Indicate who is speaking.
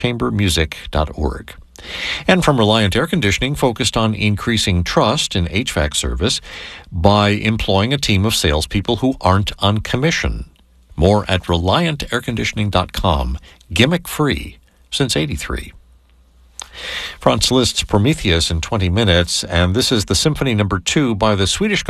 Speaker 1: chambermusic.org. And from Reliant Air Conditioning, focused on increasing trust in HVAC service by employing a team of salespeople who aren't on commission. More at ReliantAirConditioning.com. Gimmick-free since '83. Franz Liszt's Prometheus in 20 minutes, and this is the Symphony No. 2 by the Swedish